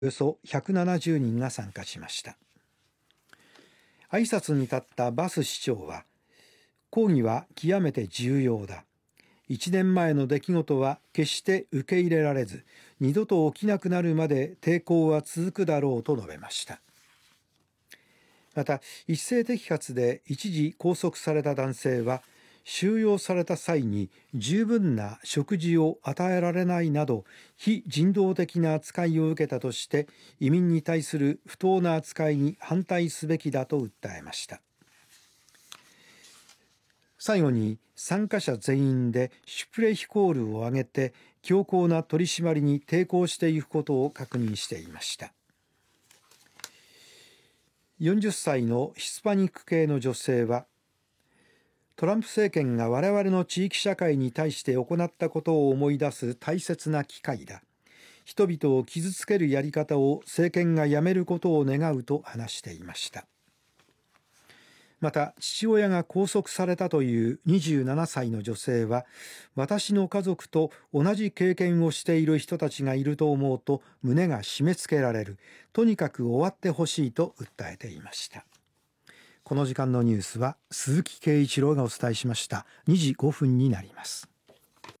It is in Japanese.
およそ170人が参加しました。挨拶に立ったバス市長は、抗議は極めて重要だ。1年前の出来事は決して受け入れられず、二度と起きなくなるまで抵抗は続くだろうと述べました。また、一斉摘発で一時拘束された男性は、収容された際に十分な食事を与えられないなど非人道的な扱いを受けたとして、移民に対する不当な扱いに反対すべきだと訴えました。最後に参加者全員でシュプレヒコールを上げて強硬な取り締まりに抵抗していくことを確認していました。40歳のヒスパニック系の女性は、トランプ政権が我々の地域社会に対して行ったことを思い出す大切な機会だ。人々を傷つけるやり方を政権がやめることを願うと話していました。また、父親が拘束されたという27歳の女性は、私の家族と同じ経験をしている人たちがいると思うと胸が締め付けられる。とにかく終わってほしいと訴えていました。この時間のニュースは鈴木圭一郎がお伝えしました。2時5分になります。